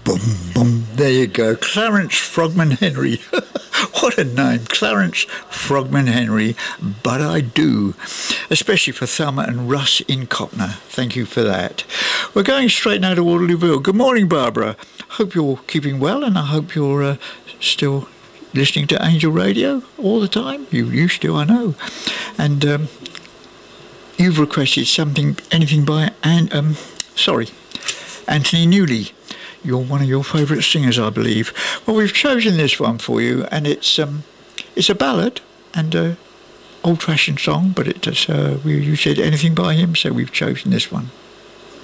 Boom, boom. There you go. Clarence Frogman Henry. What a name. Clarence Frogman Henry. But I do. Especially for Thelma and Russ in Copner. Thank you for that. We're going straight now to Waterlooville. Good morning, Barbara. Hope you're keeping well, and I hope you're still listening to Angel Radio all the time. You used to, I know. And you've requested anything by Anthony Newley. You're one of your favourite singers, I believe. Well, we've chosen this one for you, and it's a ballad and an old-fashioned song, but you said anything by him, so we've chosen this one.